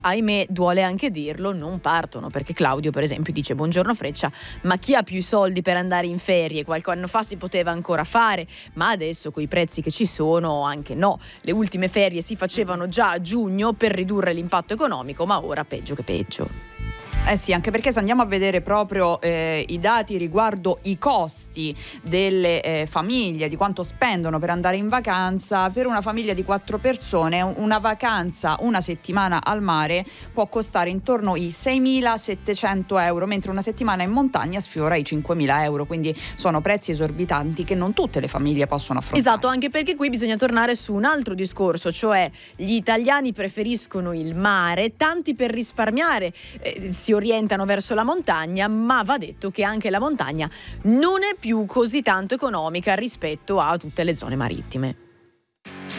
ahimè, duole anche dirlo, non partono, perché Claudio per esempio dice: buongiorno Freccia, ma chi ha più soldi per andare in ferie? Qualche anno fa si poteva ancora fare, ma adesso coi prezzi che ci sono anche no. Le ultime ferie si facevano già a giugno per ridurre l'impatto economico, ma ora peggio che peggio. Eh sì, anche perché se andiamo a vedere proprio i dati riguardo i costi delle famiglie, di quanto spendono per andare in vacanza, per una famiglia di 4 persone una vacanza, una settimana al mare può costare intorno ai 6.700 euro, mentre una settimana in montagna sfiora i 5.000 euro, quindi sono prezzi esorbitanti che non tutte le famiglie possono affrontare. Esatto, anche perché qui bisogna tornare su un altro discorso, cioè gli italiani preferiscono il mare, tanti per risparmiare si orientano verso la montagna, ma va detto che anche la montagna non è più così tanto economica rispetto a tutte le zone marittime.